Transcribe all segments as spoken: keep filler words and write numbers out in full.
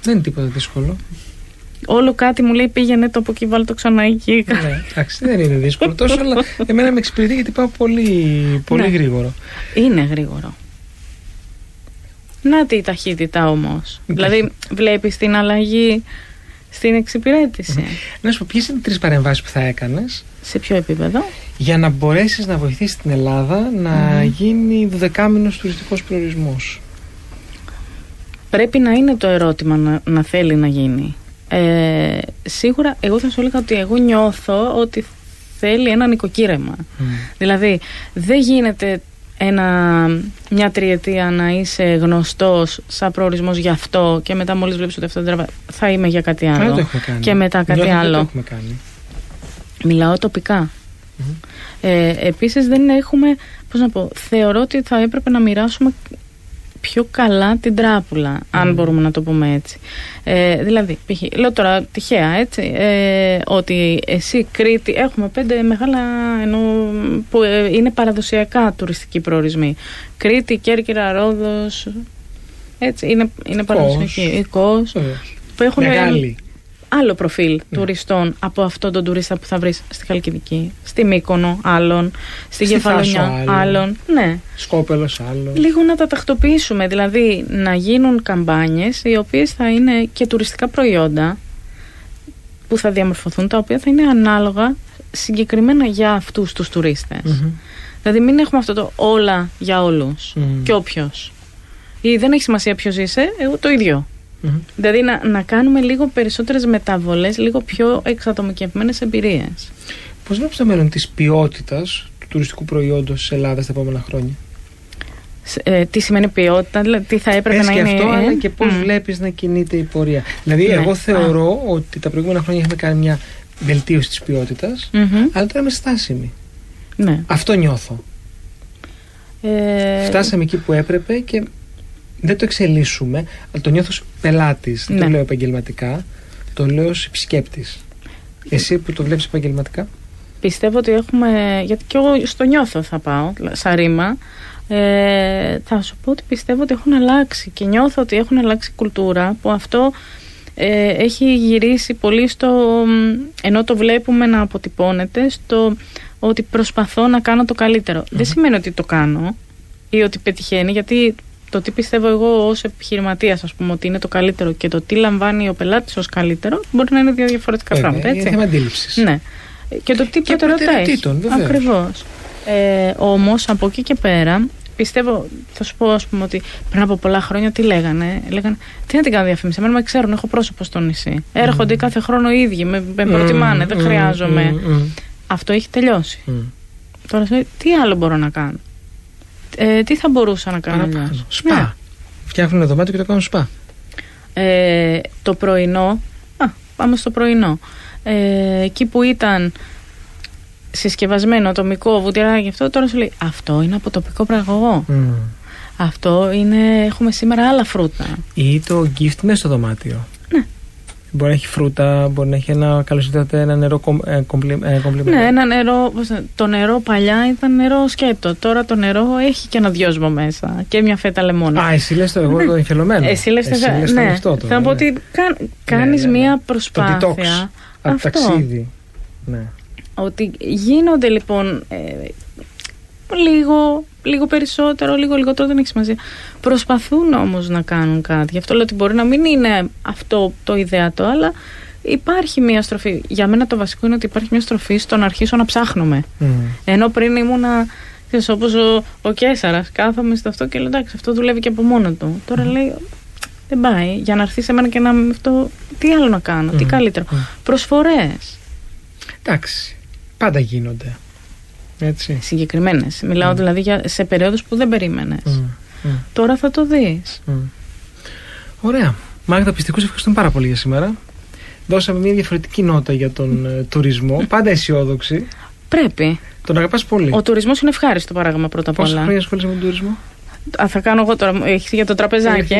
Δεν είναι τίποτα δύσκολο. Όλο κάτι μου λέει πήγαινε το από εκεί, βάλω το ξανά εκεί. Ναι, εντάξει, δεν είναι δύσκολο τόσο, αλλά εμένα με εξυπηρετεί γιατί πάω πολύ, πολύ ναι. γρήγορο. Είναι γρήγορο. Να τι η ταχύτητα όμως. Δηλαδή βλέπεις την αλλαγή στην εξυπηρέτηση. Mm-hmm. Να σου πω, ποιες είναι οι τρεις παρεμβάσεις που θα έκανες? Σε ποιο επίπεδο? Για να μπορέσεις να βοηθήσεις την Ελλάδα να mm. γίνει δωδεκάμηνος τουριστικός προορισμός. Πρέπει να είναι το ερώτημα να, να θέλει να γίνει. Ε, σίγουρα εγώ θα σου έλεγα ότι εγώ νιώθω ότι θέλει ένα νοικοκύρεμα. Mm. Δηλαδή δεν γίνεται ένα, μια τριετία να είσαι γνωστός σαν προορισμός για αυτό και μετά μόλις βλέπεις ότι αυτό δεν τραβά, θα είμαι για κάτι άλλο. Δεν το έχουμε κάνει. Και μετά κάτι Νιώθω άλλο. Δεν το έχουμε κάνει. Μιλάω τοπικά. Mm-hmm. Ε, επίσης δεν έχουμε, πώς να πω, θεωρώ ότι θα έπρεπε να μοιράσουμε πιο καλά την τράπουλα, mm. αν μπορούμε να το πούμε έτσι. Ε, δηλαδή, π.χ. λέω τώρα τυχαία, έτσι, ε, ότι εσύ Κρήτη, έχουμε πέντε μεγάλα ενώ, που ε, είναι παραδοσιακά τουριστικοί προορισμοί. Κρήτη, Κέρκυρα, Ρόδος, έτσι, είναι, είναι παραδοσιακοί. Η Κος, που έχουν μεγάλη. Άλλο προφίλ ναι. τουριστών από αυτόν τον τουρίστα που θα βρεις στη Χαλκιδική, στη Μύκονο άλλον, στη, στη Κεφαλονιά άλλον. Ναι. Σκόπελος άλλον. Λίγο να τα τακτοποιήσουμε, δηλαδή να γίνουν καμπάνιες οι οποίες θα είναι και τουριστικά προϊόντα που θα διαμορφωθούν, τα οποία θα είναι ανάλογα συγκεκριμένα για αυτούς τους τουρίστες. Mm-hmm. Δηλαδή μην έχουμε αυτό το όλα για όλους mm-hmm. και όποιος. Ή δεν έχει σημασία ποιος είσαι, εγώ το ίδιο. Mm-hmm. Δηλαδή να, να κάνουμε λίγο περισσότερες μεταβολές, λίγο πιο εξατομικευμένες εμπειρίες. Πώς βλέπεις το μέλλον της ποιότητας του τουριστικού προϊόντος της Ελλάδας τα επόμενα χρόνια? Ε, τι σημαίνει ποιότητα, δηλαδή τι θα έπρεπε Πες να και είναι. αυτό, ε, αλλά και πώς mm. βλέπεις να κινείται η πορεία. Δηλαδή, ναι. εγώ θεωρώ Α. ότι τα προηγούμενα χρόνια έχουμε κάνει μια βελτίωση της ποιότητας, mm-hmm. αλλά τώρα είμαι στάσιμη. Ναι. Αυτό νιώθω. Ε... Φτάσαμε εκεί που έπρεπε και δεν το εξελίσσουμε, αλλά το νιώθω ως πελάτης. Δεν ναι. το λέω επαγγελματικά, το λέω ως επισκέπτης. Εσύ που το βλέπεις επαγγελματικά? Πιστεύω ότι έχουμε, γιατί και εγώ στο νιώθω θα πάω, σαν ρήμα, ε, θα σου πω ότι πιστεύω ότι έχουν αλλάξει και νιώθω ότι έχουν αλλάξει κουλτούρα, που αυτό ε, έχει γυρίσει πολύ στο, ενώ το βλέπουμε να αποτυπώνεται, στο ότι προσπαθώ να κάνω το καλύτερο. Mm-hmm. Δεν σημαίνει ότι το κάνω ή ότι πετυχαίνει, γιατί το τι πιστεύω εγώ ως επιχειρηματίας, ας πούμε, ότι είναι το καλύτερο και το τι λαμβάνει ο πελάτης ως καλύτερο μπορεί να είναι δύο διαφορετικά Βέβαια, πράγματα. Έτσι. Είναι θέμα αντίληψης. Ναι. Και το τι προτεραιότητα έχει. Ακριβώς. Ε, όμως από εκεί και πέρα πιστεύω, θα σου πω, ας πούμε, ότι πριν από πολλά χρόνια τι λέγανε, λέγανε τι να την κάνω διαφήμιση, εμένα με ξέρουν, έχω πρόσωπο στο νησί, mm. έρχονται κάθε χρόνο οι ίδιοι, με, με προτιμάνε, mm. δεν χρειάζομαι. Mm. Αυτό έχει τελειώσει. Mm. Τώρα τι άλλο μπορώ να κάνω, ε, τι θα μπορούσα να κάνω αλλιώς? Σπα. Ναι. Φτιάχνουν ένα δωμάτιο και το κάνουν σπα. Ε, το πρωινό, α, πάμε στο πρωινό. Ε, εκεί που ήταν συσκευασμένο, ατομικό, βουτυράκι, αυτό τώρα σου λέει αυτό είναι από τοπικό πραγωγό. Mm. Αυτό είναι, έχουμε σήμερα άλλα φρούτα. Ή το gift μέσα στο δωμάτιο. Ναι. Μπορεί να έχει φρούτα, μπορεί να έχει ένα, καλώς ήρθατε, ένα νερό κομπλιμέντο. Ναι, ένα νερό. Το νερό παλιά ήταν νερό σκέτο. Τώρα το νερό έχει και ένα δυόσμο μέσα και μια φέτα λεμόνι. Α, εσύ λες το εγώ ναι. το εμφιαλωμένο. Εσύ λες το ναι. αυτό. Το, θα πω ότι κα, κάνεις ναι, ναι, ναι. μια προσπάθεια. Το detox, από ταξίδι. Ναι. Ότι γίνονται λοιπόν ε, λίγο, λίγο περισσότερο, λίγο λιγότερο, δεν έχει σημασία. Προσπαθούν όμως να κάνουν κάτι. Γι' αυτό λέω ότι μπορεί να μην είναι αυτό το ιδεατό, αλλά υπάρχει μια στροφή. Για μένα το βασικό είναι ότι υπάρχει μια στροφή στο να αρχίσω να ψάχνουμε. Mm. Ενώ πριν ήμουνα, ξέρεις, όπως ο, ο Καίσαρας, κάθομαι στο αυτό και λέω εντάξει, αυτό δουλεύει και από μόνο του. Τώρα mm. λέει δεν πάει. Για να έρθει σε μένα και να αυτό, τι άλλο να κάνω, mm. τι καλύτερο. Mm. Προσφορές. Εντάξει. Πάντα γίνονται. Έτσι. Συγκεκριμένες. Μιλάω mm. δηλαδή για, σε περίοδους που δεν περίμενες. Mm. Mm. Τώρα θα το δεις. Mm. Ωραία. Μάγδα Πιστικού, ευχαριστούμε πάρα πολύ για σήμερα. Δώσαμε μια διαφορετική νότα για τον uh, τουρισμό. Πάντα αισιόδοξη. Πρέπει. Τον αγαπάς πολύ. Ο τουρισμός είναι ευχάριστο παράγμα πρώτα απ' όλα. Πόσα χρόνια ασχολείσαι με τον τουρισμό? Α, θα κάνω εγώ τώρα. Έχεις για το τραπεζάκι.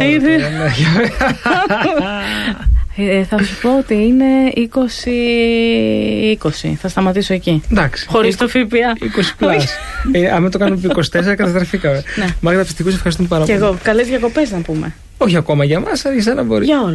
Ε, θα σου πω ότι είναι είκοσι είκοσι. Θα σταματήσω εκεί. Εντάξει. Χωρίς το ΦΠΑ. είκοσι πλάς. ε, αν το κάνουμε είκοσι τέσσερα, καταστραφήκαμε. Ναι. Μάγδα Πιστικού, ευχαριστούμε πάρα πολύ. Και εγώ. Καλές διακοπές να πούμε. Όχι ακόμα για μας, αλλά για σένα μπορεί. Για όλους.